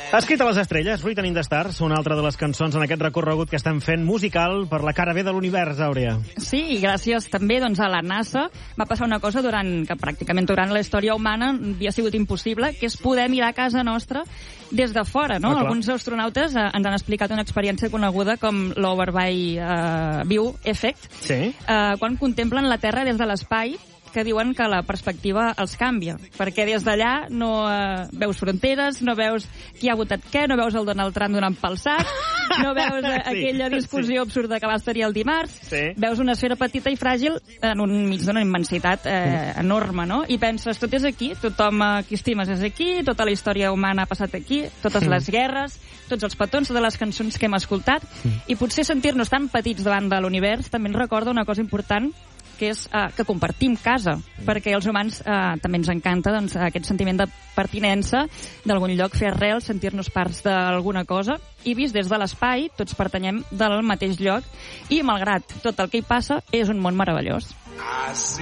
Escrit a les estrelles, Written in the Stars, una altra de les cançons en aquest recorregut que estem fent musical per la cara B de l'univers, Àurea. Sí, i gràcies també doncs, a la NASA va passar una cosa que pràcticament durant la història humana havia sigut impossible, que és poder mirar a casa nostra des de fora, no? Alguns astronautes ens han explicat una experiència coneguda com l'Overview View Effect, Sí. Quan contemplen la Terra des de l'espai, que diuen que la perspectiva els canvia, perquè des d'allà no veus fronteres, no veus qui ha votat què, no veus el Donald Trump donant pel sac, no veus aquella discussió absurda que vas tenir el dimarts, veus una esfera petita i fràgil enmig d'una immensitat enorme, no? I penses, tot és aquí, tothom qui estimes és aquí, tota la història humana ha passat aquí, totes les guerres, tots els petons, totes les cançons que hem escoltat, i potser sentir-nos tan petits davant de l'univers també ens recorda una cosa important, que és que compartim casa, perquè als humans també ens encanta doncs, aquest sentiment de pertinença d'algun lloc, fer arrel, sentir-nos parts d'alguna cosa, i vist des de l'espai, tots pertanyem del mateix lloc, i malgrat tot el que hi passa, és un món meravellós.